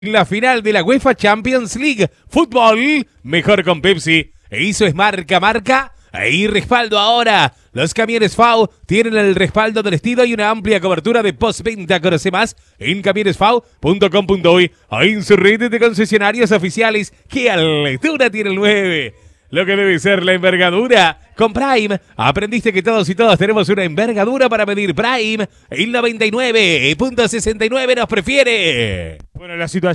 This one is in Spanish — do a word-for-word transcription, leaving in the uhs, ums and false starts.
La final de la UEFA Champions League. Fútbol, mejor con Pepsi. E hizo es marca, marca y respaldo ahora. Los camiones F A U tienen el respaldo del estilo y una amplia cobertura de postventa. Conoce más en camiones f a u punto com punto uy o en su red de concesionarios oficiales. ¡Qué altura tiene el nueve! Lo que debe ser la envergadura. Con Prime, aprendiste que todos y todas tenemos una envergadura para medir. Prime, el noventa y nueve punto sesenta y nueve nos prefiere. Bueno, la situación